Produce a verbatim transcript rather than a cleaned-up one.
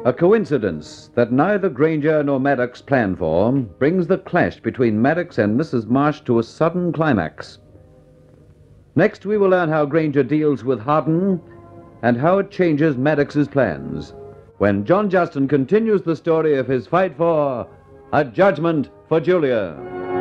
A coincidence that neither Granger nor Maddox planned for brings the clash between Maddox and Missus Marsh to a sudden climax. Next, we will learn how Granger deals with Hardin and how it changes Maddox's plans when John Justin continues the story of his fight for a judgment for Julia.